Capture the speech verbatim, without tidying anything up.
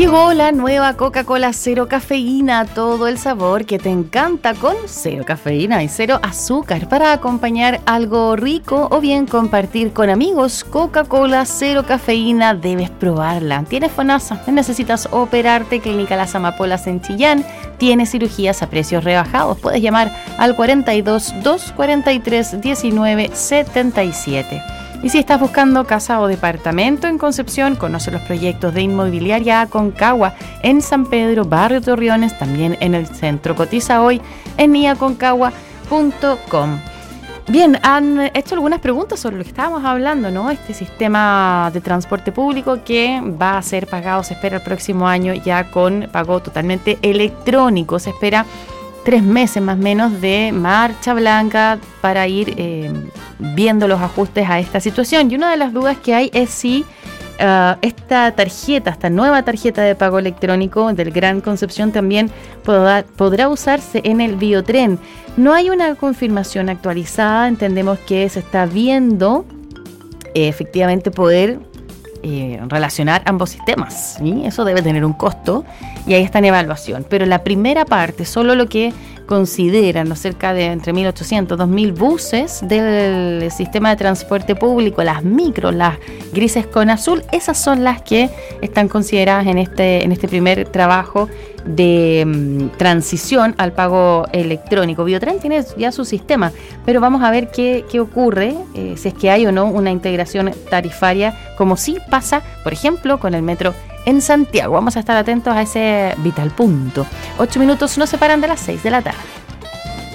Llegó la nueva Coca-Cola Cero Cafeína, todo el sabor que te encanta con cero cafeína y cero azúcar para acompañar algo rico o bien compartir con amigos. Coca-Cola Cero Cafeína, debes probarla. ¿Tienes FONASA? ¿Necesitas operarte? Clínica Las Amapolas en Chillán tiene cirugías a precios rebajados. Puedes llamar al cuarenta y dos, doscientos cuarenta y tres, diecinueve setenta y siete. Y si estás buscando casa o departamento en Concepción, conoce los proyectos de Inmobiliaria Aconcagua en San Pedro, Barrio Torreones, también en el centro. Cotiza hoy en i aconcagua punto com. Bien, han hecho algunas preguntas sobre lo que estábamos hablando, ¿no? Este sistema de transporte público que va a ser pagado, se espera el próximo año ya con pago totalmente electrónico. Se espera tres meses más o menos de marcha blanca para ir eh, viendo los ajustes a esta situación. Y una de las dudas que hay es si uh, esta tarjeta, esta nueva tarjeta de pago electrónico del Gran Concepción también podrá, podrá usarse en el Biotren. No hay una confirmación actualizada, entendemos que se está viendo eh, efectivamente poder Eh, relacionar ambos sistemas, ¿sí? Eso debe tener un costo y ahí está en evaluación, pero la primera parte, solo lo que consideran los cerca de entre mil ochocientos, dos mil buses del sistema de transporte público, las micros, las grises con azul, esas son las que están consideradas en este, en este primer trabajo de um, transición al pago electrónico. Biotren tiene ya su sistema, pero vamos a ver qué, qué ocurre, eh, si es que hay o no una integración tarifaria, como sí pasa, por ejemplo, con el metro en Santiago. Vamos a estar atentos a ese vital punto. Ocho minutos nos separan de las seis de la tarde.